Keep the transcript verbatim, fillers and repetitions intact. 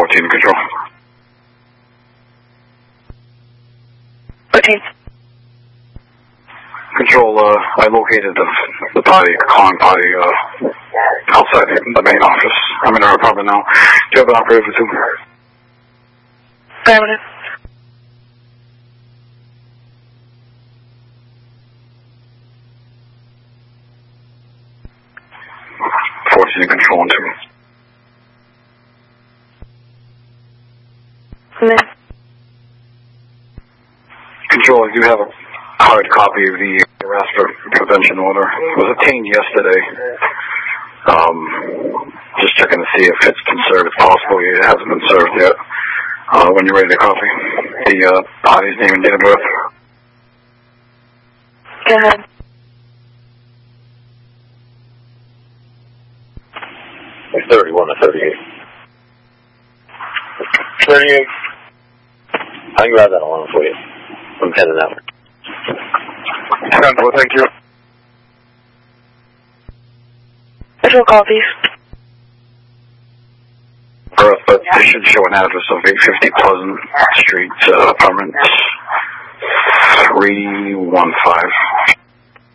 fourteen control. fourteen. Control, uh, I located the, the body, calling body, uh, outside the, the main office. I'm in our apartment now. Do you have an operator for two? Affirmative. fourteen control on two. Affirmative. Control, I do have a hard copy of the arrest for prevention order. It was obtained yesterday. Um, just checking to see if it's been served. It's possible it hasn't been served yet. Uh, when you're ready to copy the uh, body's name and date of birth. Go ahead. thirty-one to thirty-eight. thirty-eight. I can grab that alarm for you. I'm heading out. Well, thank you. Visual copies. Birth, but they should show an address of eight fifty Pleasant Street, uh, apartment three one five.